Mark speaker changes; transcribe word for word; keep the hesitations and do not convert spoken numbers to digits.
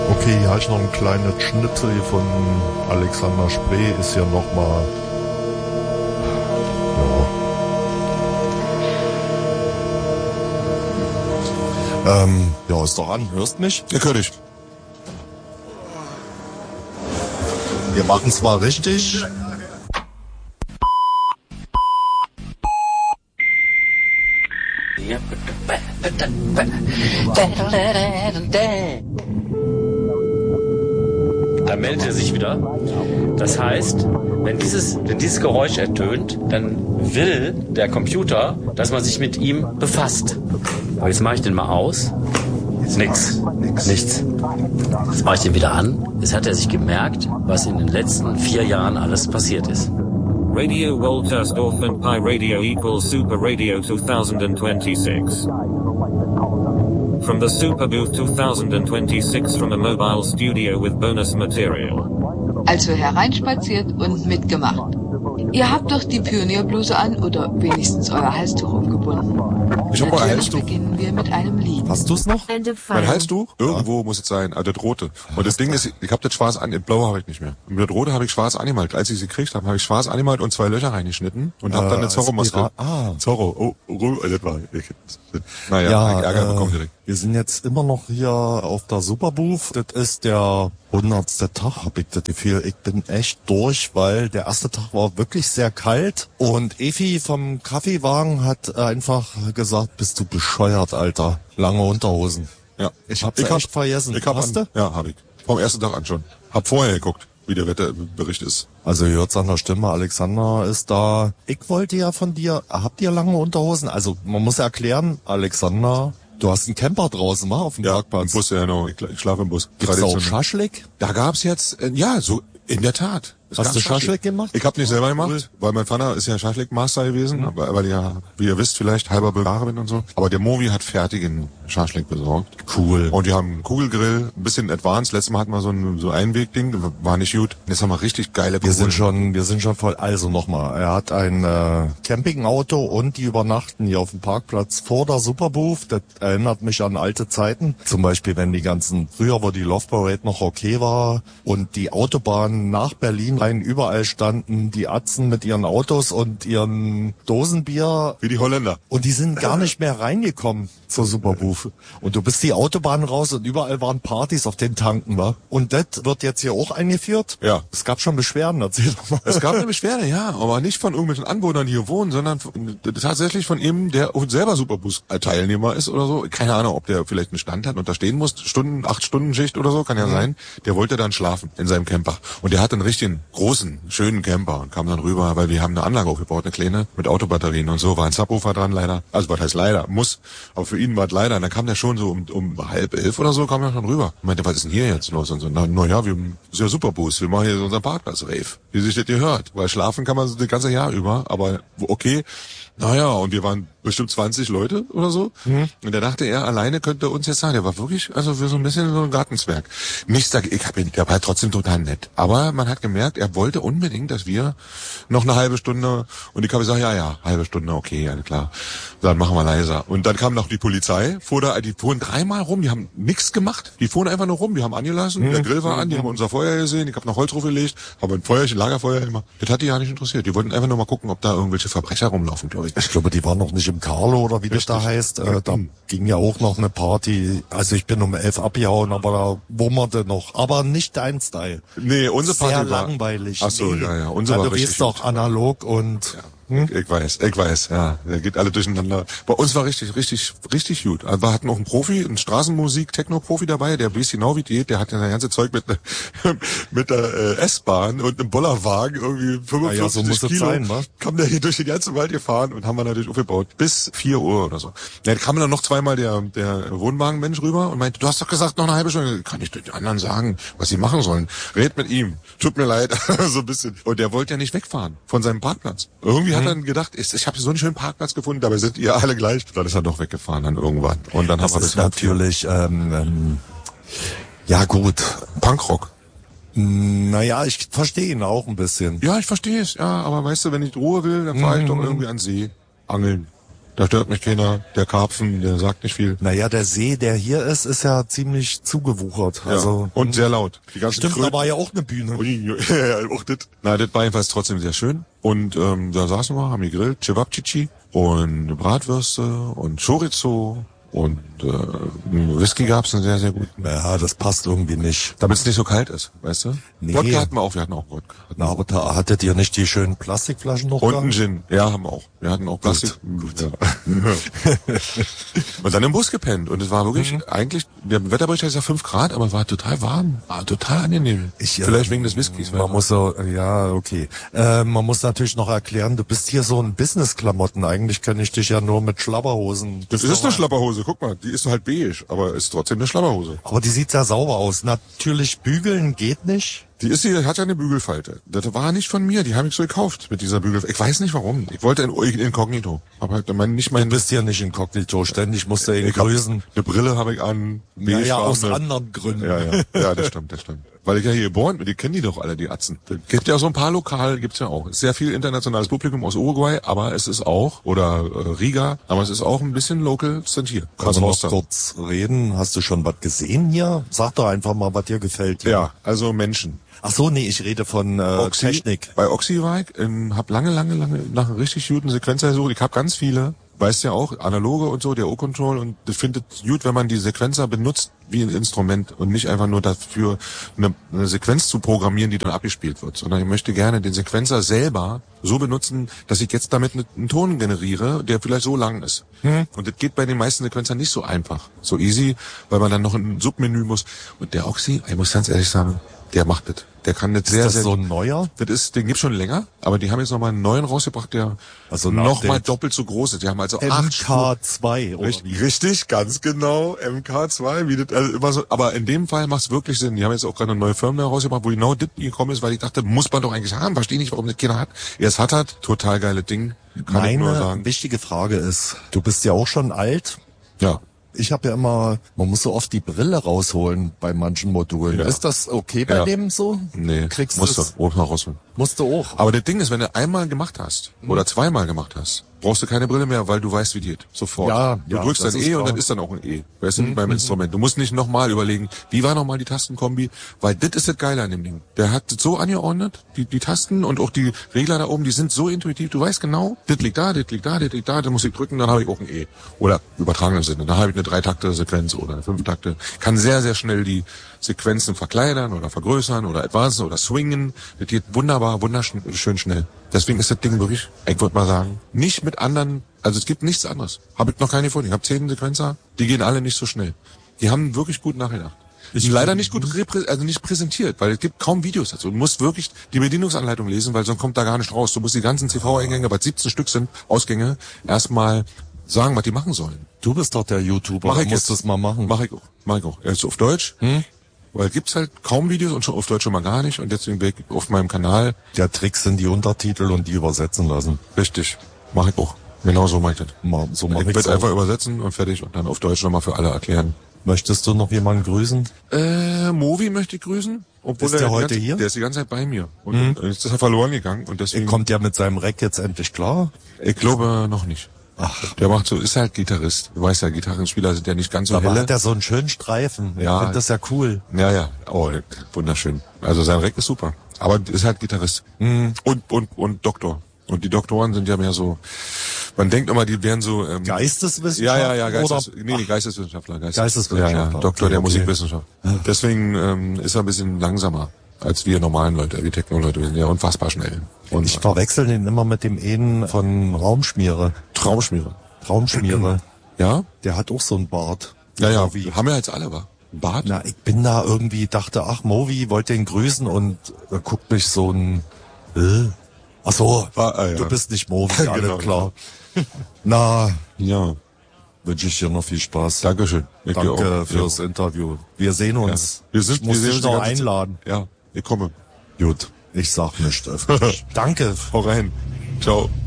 Speaker 1: Okay, hier habe ich noch einen kleinen Schnipsel hier von Alexander Spree, ist ja nochmal, ja. Ähm, ja, ist doch an, hörst mich?
Speaker 2: Ja, hör dich.
Speaker 1: Wir machen es mal richtig.
Speaker 3: Da meldet er sich wieder. Das heißt, wenn dieses, wenn dieses Geräusch ertönt, dann will der Computer, dass man sich mit ihm befasst. Aber jetzt mache ich den mal aus. Nix. Nix. Nichts. Jetzt mache ich den wieder an. Jetzt hat er sich gemerkt, was in den letzten vier Jahren alles passiert ist.
Speaker 4: Radio Woltersdorf and Pi Radio equals Super Radio twenty twenty-six. From the Super Booth twenty twenty-six from a mobile studio with bonus material.
Speaker 5: Also hereinspaziert und mitgemacht. Ihr habt doch die Pionierbluse an oder wenigstens euer Halstuch umgebunden.
Speaker 2: Ich hab euer Halstuch.
Speaker 5: Beginnen wir mit einem Lied.
Speaker 1: Hast du's noch?
Speaker 2: Mein Halstuch? Irgendwo ja. Muss es sein. Also das rote. Und das Ding ist, ich habe das schwarz an, das blaue habe ich nicht mehr. Und das rote habe ich schwarz angemalt. Als ich sie gekriegt habe, habe ich schwarz angemalt und zwei Löcher reingeschnitten und habe äh, dann eine Zorro-Maske. Ah. Zorro. Oh, oh, das war, ich, naja,
Speaker 1: ja,
Speaker 2: Ärger
Speaker 1: äh,
Speaker 2: bekommen direkt.
Speaker 1: Wir sind jetzt immer noch hier auf der Superbooth. Das ist der hundertste Tag, hab ich das Gefühl. Ich bin echt durch, weil der erste Tag war wirklich sehr kalt. Und Efi vom Kaffeewagen hat einfach gesagt, bist du bescheuert, Alter. Lange Unterhosen.
Speaker 2: Ja.
Speaker 1: Ich hab's ich echt hab, vergessen.
Speaker 2: Ich hab Hast du? Ja, hab ich. Vom ersten Tag an schon. Hab vorher geguckt, wie der Wetterbericht ist.
Speaker 1: Also ihr hört's an der Stimme, Alexander ist da. Ich wollte ja von dir, habt ihr lange Unterhosen? Also man muss erklären, Alexander, du hast einen Camper draußen, mal auf dem
Speaker 2: ja,
Speaker 1: Parkplatz.
Speaker 2: Im Bus, ja genau. Ich, ich schlafe im Bus.
Speaker 1: Gibt's da auch Schaschlik?
Speaker 2: Da gab's jetzt, äh, ja, so in der Tat.
Speaker 1: Es Hast du Schaschlik gemacht?
Speaker 2: Ich habe nicht selber gemacht, cool. Weil mein Vater ist ja Schaschlik-Master gewesen, mhm. weil ich ja, wie ihr wisst, vielleicht halber Bulgare bin und so. Aber der Movi hat fertigen Schaschlik besorgt.
Speaker 1: Cool.
Speaker 2: Und die haben einen Kugelgrill, ein bisschen advanced. Letztes Mal hatten wir so ein so Einwegding, war nicht gut. Jetzt haben wir richtig geile
Speaker 1: Kugeln. Wir sind schon, wir sind schon voll. Also nochmal, er hat ein äh, Campingauto und die übernachten hier auf dem Parkplatz vor der Superbooth. Das erinnert mich an alte Zeiten. Zum Beispiel, wenn die ganzen, früher, wo die Love Parade noch okay war und die Autobahnen nach Berlin rein überall standen die Atzen mit ihren Autos und ihren Dosenbier.
Speaker 2: Wie die Holländer.
Speaker 1: Und die sind gar nicht mehr reingekommen zur Superbooth. Und du bist die Autobahn raus und überall waren Partys auf den Tanken, wa? Und das wird jetzt hier auch eingeführt?
Speaker 2: Ja.
Speaker 1: Es gab schon Beschwerden, erzähl doch mal.
Speaker 2: Es gab eine Beschwerde, ja, aber nicht von irgendwelchen Anwohnern, die hier wohnen, sondern tatsächlich von ihm, der selber Superbus-Teilnehmer ist oder so. Keine Ahnung, ob der vielleicht einen Stand hat und da stehen muss, Stunden, acht Stunden Schicht oder so, kann ja mhm. sein. Der wollte dann schlafen in seinem Camper. Und der hat einen richtigen großen, schönen Camper und kam dann rüber, weil wir haben eine Anlage aufgebaut, eine kleine, mit Autobatterien und so, war ein Subwoofer dran leider. Also was heißt leider, muss, aber für ihn war es leider. Und dann kam der schon so um, um halb elf oder so, kam er schon rüber. Und meinte, was ist denn hier jetzt los? Und so, na, na ja, wir ist ja Superboost, wir machen hier so unseren Parkplatz-Rave, wie sich das gehört. Weil schlafen kann man so das ganze Jahr über, aber okay. Naja, und wir waren bestimmt zwanzig Leute oder so. Mhm. Und da dachte er, alleine könnte uns jetzt sagen, der war wirklich, also für so ein bisschen so ein Gartenzwerg. Nichts dagegen, ich hab ihn, der war trotzdem total nett. Aber man hat gemerkt, er wollte unbedingt, dass wir noch eine halbe Stunde, und ich habe gesagt, ja, ja, halbe Stunde, okay, alles klar. Dann machen wir leiser. Und dann kam noch die Polizei, fuhr da, die fuhren dreimal rum, die haben nichts gemacht, die fuhren einfach nur rum, die haben angelassen, mhm. der Grill war an, die haben unser Feuer gesehen, ich habe noch Holz draufgelegt, habe ein Feuerchen, Lagerfeuer immer. Das hat die ja nicht interessiert. Die wollten einfach nur mal gucken, ob da irgendwelche Verbrecher rumlaufen, glaube ich.
Speaker 1: Ich glaube, die waren noch nicht im Carlo oder wie Richtig. Das da heißt. Äh, da ging ja auch noch eine Party. Also ich bin um elf abgehauen, aber da wummerte noch. Aber nicht dein Style.
Speaker 2: Nee, unsere Party
Speaker 1: Sehr
Speaker 2: war...
Speaker 1: langweilig.
Speaker 2: Ach so,
Speaker 1: nee.
Speaker 2: ja, ja. Unsere
Speaker 1: ja,
Speaker 2: war
Speaker 1: du
Speaker 2: richtig
Speaker 1: bist doch analog und...
Speaker 2: Ja. Hm? Ich weiß, ich weiß, ja. Der geht alle durcheinander. Bei uns war richtig, richtig, richtig gut. Also wir hatten auch einen Profi, einen Straßenmusik, Techno-Profi dabei, der weiß genau wie geht. Der hat ja sein ganze Zeug mit, mit der äh, S-Bahn und einem Bollerwagen, irgendwie fünfundvierzig
Speaker 1: ja, so muss
Speaker 2: Kilo.
Speaker 1: Es sein, was?
Speaker 2: Kam der hier durch den ganzen Wald gefahren und haben wir natürlich aufgebaut. Bis vier Uhr oder so. Ja, da kam dann noch zweimal der, der Wohnwagenmensch rüber und meinte, du hast doch gesagt, noch eine halbe Stunde. Kann ich den anderen sagen, was sie machen sollen? Red mit ihm. Tut mir leid. So ein bisschen. Und der wollte ja nicht wegfahren von seinem Parkplatz. Irgendwie mhm. hat er gedacht, ist ich habe so einen schönen Parkplatz gefunden, dabei sind ihr alle gleich. Dann ist er doch weggefahren dann irgendwann. Und dann
Speaker 1: das
Speaker 2: haben wir
Speaker 1: ist natürlich, ähm, ähm, ja gut,
Speaker 2: Punkrock.
Speaker 1: Naja, ich verstehe ihn auch ein bisschen.
Speaker 2: Ja, ich verstehe es, ja, aber weißt du, wenn ich Ruhe will, dann fahre ich mhm. doch irgendwie an See, angeln. Da stört mich keiner. Der Karpfen, der sagt nicht viel.
Speaker 1: Naja, der See, der hier ist, ist ja ziemlich zugewuchert.
Speaker 2: Ja.
Speaker 1: Also
Speaker 2: Und sehr laut. Die ganzen
Speaker 1: stimmt,
Speaker 2: Kröten.
Speaker 1: da war ja auch eine Bühne.
Speaker 2: Ui, ja, ja, auch das. Na, das war jedenfalls trotzdem sehr schön. Und ähm, da saßen wir, haben gegrillt, Cevapcici und Bratwürste und Chorizo und äh, Whisky gab's einen sehr, sehr guten.
Speaker 1: Ja, das passt irgendwie nicht.
Speaker 2: Damit es nicht so kalt ist, weißt du?
Speaker 1: Nee.
Speaker 2: Wodka hatten wir auch, wir hatten auch Wodka.
Speaker 1: Na, aber da hattet ihr nicht die schönen Plastikflaschen noch
Speaker 2: Und
Speaker 1: gehabt?
Speaker 2: einen Gin. Ja, haben wir auch. Wir hatten auch Plastik.
Speaker 1: Gut.
Speaker 2: Ja. Und dann im Bus gepennt. Und es war wirklich, mhm. eigentlich, der Wetterbericht hat gesagt fünf Grad, aber es war total warm. War total angenehm.
Speaker 1: Ich,
Speaker 2: Vielleicht
Speaker 1: äh,
Speaker 2: wegen des Whiskys.
Speaker 1: Man muss so, ja, okay. Äh, man muss natürlich noch erklären, du bist hier so ein Business-Klamotten. Eigentlich kenne ich dich ja nur mit Schlabberhosen.
Speaker 2: Das ist eine Schlabberhose, guck mal. Die ist halt beige, aber ist trotzdem eine Schlabberhose.
Speaker 1: Aber die sieht sehr sauber aus. Natürlich bügeln geht nicht.
Speaker 2: Die ist die hat ja eine Bügelfalte. Das war nicht von mir, die habe ich so gekauft mit dieser Bügelfalte. Ich weiß nicht warum. Ich wollte in Inkognito. Aber halt mein, nicht mein.
Speaker 1: Du bist ja nicht Inkognito, ständig musst du ihn grüßen.
Speaker 2: Eine Brille habe ich an.
Speaker 1: Ja, ja, aus anderen Gründen.
Speaker 2: Ja, ja, ja, das stimmt, das stimmt. Weil ich ja hier geboren bin, die kennen die doch alle, die Atzen. Es gibt ja so ein paar Lokal, gibt's ja auch. Es ist sehr viel internationales Publikum aus Uruguay, aber es ist auch, oder äh, Riga, aber es ist auch ein bisschen local, sind hier.
Speaker 1: Kannst du noch kurz reden? Hast du schon was gesehen hier? Sag doch einfach mal, was dir gefällt hier.
Speaker 2: Ja, also Menschen.
Speaker 1: Ach so, nee, ich rede von äh,
Speaker 2: Oxy,
Speaker 1: Technik.
Speaker 2: Bei Oxy war ich, ähm, hab lange, lange, lange nach einem richtig guten Sequenzer gesucht. Ich hab ganz viele, weißt ja auch, analoge und so, der O-Control, und das findet gut, wenn man die Sequenzer benutzt wie ein Instrument und nicht einfach nur dafür eine, eine Sequenz zu programmieren, die dann abgespielt wird, sondern ich möchte gerne den Sequenzer selber so benutzen, dass ich jetzt damit einen Ton generiere, der vielleicht so lang ist. Hm. Und das geht bei den meisten Sequenzern nicht so einfach, so easy, weil man dann noch in ein Submenü muss. Und der Oxy, ich muss ganz ehrlich sagen, der macht das. Der kann das sehr,
Speaker 1: ist das
Speaker 2: sehr...
Speaker 1: so ein neuer?
Speaker 2: Das ist, den gibt's schon länger, aber die haben jetzt nochmal einen neuen rausgebracht, der
Speaker 1: also
Speaker 2: nochmal doppelt so groß ist. Die haben also
Speaker 1: M K zwei, oder
Speaker 2: richtig, richtig, ganz genau, M K zwei, wie das also immer so. Aber in dem Fall macht's wirklich Sinn. Die haben jetzt auch gerade eine neue Firmware rausgebracht, wo genau das gekommen ist, weil ich dachte, muss man doch eigentlich haben. Verstehe nicht, warum das keiner hat. Erst hat er, total geiles Ding. Kann
Speaker 1: Meine
Speaker 2: ich nur sagen.
Speaker 1: wichtige Frage ist, du bist ja auch schon alt.
Speaker 2: Ja.
Speaker 1: Ich habe ja immer, man muss so oft die Brille rausholen bei manchen Modulen.
Speaker 2: Ja.
Speaker 1: Ist das okay bei
Speaker 2: Ja.
Speaker 1: dem so?
Speaker 2: Nee,
Speaker 1: Kriegst
Speaker 2: musst du
Speaker 1: du's?
Speaker 2: auch mal rausholen.
Speaker 1: Musst du auch.
Speaker 2: Aber das Ding ist, wenn du einmal gemacht hast oder zweimal gemacht hast, brauchst du keine Brille mehr, weil du weißt, wie die geht. Sofort.
Speaker 1: Ja,
Speaker 2: du
Speaker 1: ja,
Speaker 2: drückst
Speaker 1: das
Speaker 2: ein
Speaker 1: ist
Speaker 2: E und
Speaker 1: klar.
Speaker 2: dann ist dann auch ein E. Weißt du, mhm. beim Instrument. Du musst nicht nochmal überlegen, wie war nochmal die Tastenkombi, weil das ist das Geile an dem Ding. Der hat das so angeordnet, die, die Tasten und auch die Regler da oben, die sind so intuitiv. Du weißt genau, das liegt da, das liegt da, das liegt da, dann muss ich drücken, dann habe ich auch ein E. Oder übertragenen Sinne. Dann habe ich eine Dreitakte-Sequenz oder eine Fünftakte. Kann sehr, sehr schnell die Sequenzen verkleinern oder vergrößern oder advancen oder swingen. Das geht wunderbar, wunderschön schnell. Deswegen ist das Ding wirklich, ich würde mal sagen, nicht mit anderen, also es gibt nichts anderes. Habe ich noch keine gefunden. Ich habe zehn Sequenzer, die gehen alle nicht so schnell. Die haben wirklich gut nachgedacht. Ist leider nicht gut reprä- also nicht präsentiert, weil es gibt kaum Videos dazu. Du musst wirklich die Bedienungsanleitung lesen, weil sonst kommt da gar nicht raus. Du musst die ganzen C V-Eingänge, was siebzehn Stück sind, Ausgänge, erstmal sagen, was die machen sollen.
Speaker 1: Du bist doch der YouTuber.
Speaker 2: Mach ich
Speaker 1: du musst
Speaker 2: jetzt.
Speaker 1: das mal machen.
Speaker 2: Mach ich auch. Mach ich auch. Jetzt auf Deutsch. Hm? Weil gibt's halt kaum Videos und schon auf Deutsch schon mal gar nicht. Und deswegen bin ich auf meinem Kanal.
Speaker 1: Der Trick sind die Untertitel und die übersetzen lassen.
Speaker 2: Richtig. Mach ich auch. Genau so mach ich das.
Speaker 1: Mal, so mach
Speaker 2: Ich
Speaker 1: ich's
Speaker 2: werde
Speaker 1: auch.
Speaker 2: einfach übersetzen und fertig und dann auf Deutsch nochmal für alle erklären.
Speaker 1: Möchtest du noch jemanden grüßen?
Speaker 2: Äh, Movi möchte ich grüßen. Obwohl
Speaker 1: Ist der
Speaker 2: die
Speaker 1: heute
Speaker 2: ganze,
Speaker 1: hier?
Speaker 2: Der ist die ganze Zeit bei mir. Und mhm. jetzt ist er verloren gegangen. Und deswegen.
Speaker 1: Er kommt ja mit seinem Rack jetzt endlich klar.
Speaker 2: Ich glaube noch nicht. Ach. Der macht so, ist halt Gitarrist. Du weißt ja, Gitarrenspieler sind ja nicht ganz so
Speaker 1: Aber
Speaker 2: helle.
Speaker 1: hat er so einen schönen Streifen.
Speaker 2: Ja.
Speaker 1: Ich finde das ja cool.
Speaker 2: Ja, ja. Oh, wunderschön. Also sein Rack ist super. Aber ist halt Gitarrist. Mhm. Und, und, und Doktor. Und die Doktoren sind ja mehr so, man denkt immer, die wären so, ähm,
Speaker 1: Geisteswissenschaftler?
Speaker 2: Ja, ja, ja, Geistes,
Speaker 1: oder?
Speaker 2: nee, nee, Geisteswissenschaftler. Geistes,
Speaker 1: Geisteswissenschaftler.
Speaker 2: Ja, ja, Doktor
Speaker 1: okay,
Speaker 2: der
Speaker 1: okay.
Speaker 2: Musikwissenschaft. Deswegen ähm, ist er ein bisschen langsamer als wir normalen Leute, wir Techno-Leute. Wir sind ja unfassbar schnell. Und
Speaker 1: Ich verwechsel den immer mit dem Eden von Raumschmiere.
Speaker 2: Traumschmiere.
Speaker 1: Raumschmiere.
Speaker 2: Ja?
Speaker 1: Der hat auch so einen Bart.
Speaker 2: Ja, ja,
Speaker 1: Movi.
Speaker 2: haben wir jetzt alle, wa? Ein Bart?
Speaker 1: Na, ich bin da irgendwie, dachte, ach, Movi, wollte ihn grüßen und da guckt mich so ein, äh? Ach so,
Speaker 2: Ah, ah, ja.
Speaker 1: du bist nicht Movi, alles
Speaker 2: Genau,
Speaker 1: klar. Na,
Speaker 2: Ja.
Speaker 1: wünsche ich dir noch viel Spaß.
Speaker 2: Dankeschön. Ich dir
Speaker 1: Danke
Speaker 2: auch.
Speaker 1: fürs
Speaker 2: Ja.
Speaker 1: Interview. Wir sehen uns.
Speaker 2: Wir sind,
Speaker 1: ich muss
Speaker 2: wir sehen
Speaker 1: dich
Speaker 2: uns die
Speaker 1: noch
Speaker 2: ganze Zeit.
Speaker 1: einladen.
Speaker 2: Ja, ich komme.
Speaker 1: Gut, ich sag nicht öffentlich. Danke.
Speaker 2: Hau rein. Ciao.